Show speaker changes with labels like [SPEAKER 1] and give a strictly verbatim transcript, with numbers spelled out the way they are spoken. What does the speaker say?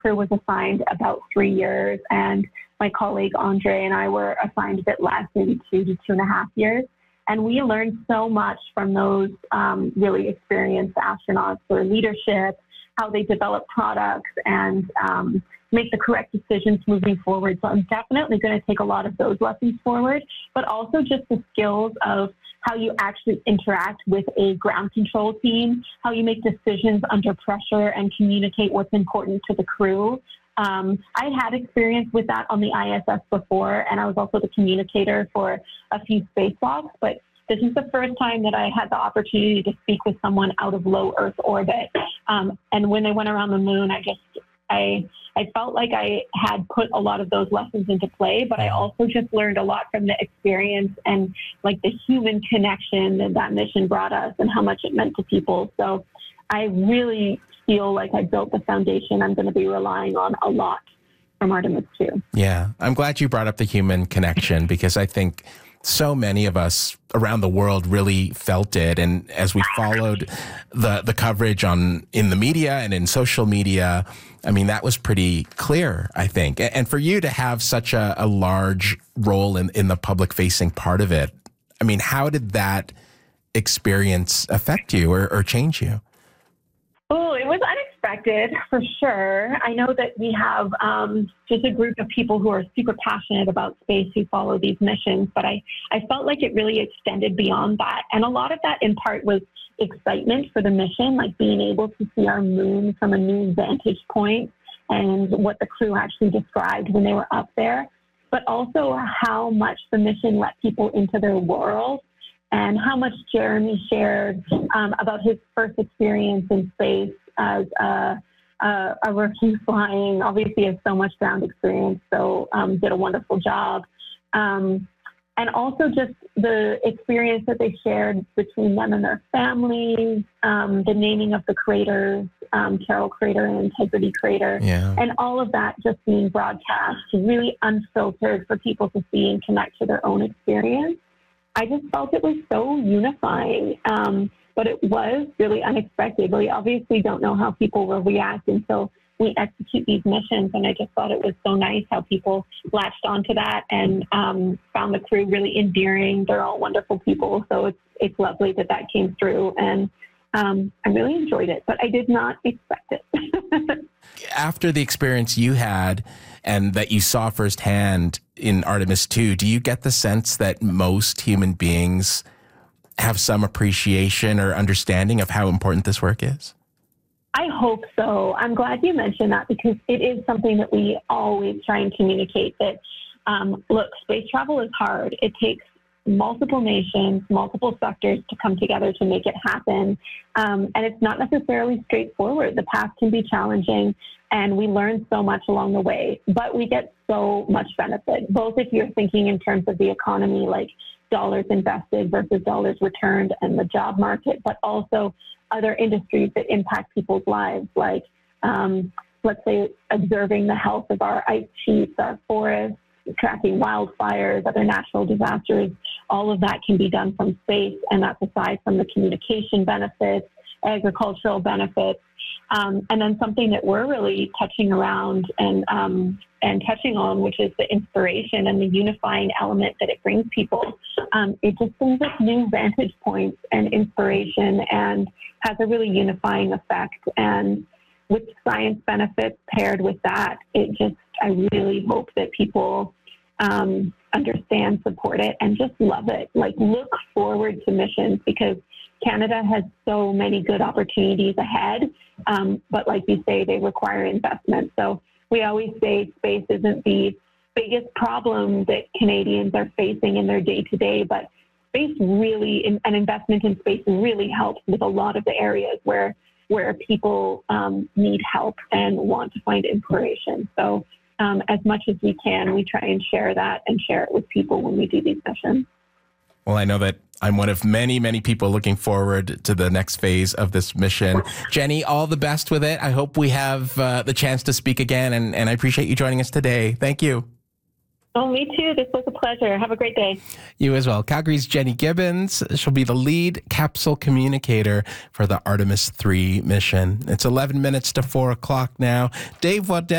[SPEAKER 1] crew was assigned about three years, and my colleague Andre and I were assigned a bit less, maybe two to two and a half years. And we learned so much from those um, really experienced astronauts, their leadership, how they develop products, and um, make the correct decisions moving forward. So I'm definitely going to take a lot of those lessons forward, but also just the skills of how you actually interact with a ground control team, how you make decisions under pressure and communicate what's important to the crew. Um, I had experience with that on the I S S before, and I was also the communicator for a few spacewalks, but this is the first time that I had the opportunity to speak with someone out of low Earth orbit. Um, and when they went around the moon, I just, I, I felt like I had put a lot of those lessons into play, but I also just learned a lot from the experience and like the human connection that that mission brought us and how much it meant to people. So I really feel like I built the foundation I'm going to be relying on a lot from Artemis two.
[SPEAKER 2] Yeah, I'm glad you brought up the human connection, because I think so many of us around the world really felt it. And as we followed the the coverage on in the media and in social media, I mean, that was pretty clear, I think. And for you to have such a, a large role in, in the public facing part of it, I mean, how did that experience affect you or, or change you?
[SPEAKER 1] Oh, it was unexpected for sure. I know that we have um, just a group of people who are super passionate about space who follow these missions, but I, I felt like it really extended beyond that. And a lot of that in part was excitement for the mission, like being able to see our moon from a new vantage point and what the crew actually described when they were up there, but also how much the mission let people into their world. And how much Jeremy shared um, about his first experience in space as a, a, a rookie flying. Obviously, has so much ground experience, so um, did a wonderful job. Um, and also just the experience that they shared between them and their families, um, the naming of the craters, um, Carroll Crater and Integrity Crater,
[SPEAKER 2] yeah.
[SPEAKER 1] and all of that just being broadcast, really unfiltered for people to see and connect to their own experience. I just felt it was so unifying, um, but it was really unexpected. We obviously don't know how people will react until we execute these missions, and I just thought it was so nice how people latched onto that and um, found the crew really endearing. They're all wonderful people, so it's it's lovely that that came through, and um, I really enjoyed it, but I did not expect it.
[SPEAKER 2] After the experience you had and that you saw firsthand in Artemis two, do you get the sense that most human beings have some appreciation or understanding of how important this work is?
[SPEAKER 1] I hope so. I'm glad you mentioned that, because it is something that we always try and communicate that, um, look, space travel is hard. It takes multiple nations, multiple sectors to come together to make it happen. Um, and it's not necessarily straightforward. The path can be challenging, and we learn so much along the way, but we get so much benefit, both if you're thinking in terms of the economy, like dollars invested versus dollars returned, and the job market, but also other industries that impact people's lives, like, um, let's say, observing the health of our ice sheets, our forests, tracking wildfires, other natural disasters. All of that can be done from space, and that's aside from the communication benefits, agricultural benefits, um, and then something that we're really touching around and um, and touching on, which is the inspiration and the unifying element that it brings people. Um, it just brings us new vantage points and inspiration, and has a really unifying effect. And with science benefits paired with that, it just, I really hope that people um, understand, support it, and just love it. Like, look forward to missions, because Canada has so many good opportunities ahead. Um, but like you say, they require investment. So we always say space isn't the biggest problem that Canadians are facing in their day-to-day, but space really, an investment in space really helps with a lot of the areas where where people um, need help and want to find inspiration. So um, as much as we can, we try and share that and share it with people when we do these missions.
[SPEAKER 2] Well, I know that I'm one of many, many people looking forward to the next phase of this mission. Jenny, all the best with it. I hope we have uh, the chance to speak again, and, and I appreciate you joining us today. Thank you.
[SPEAKER 1] Oh, me too. This was a pleasure. Have a great day.
[SPEAKER 2] You as well. Calgary's Jenny Gibbons. She'll be the lead capsule communicator for the Artemis three mission. It's eleven minutes to four o'clock now. Dave Waddell.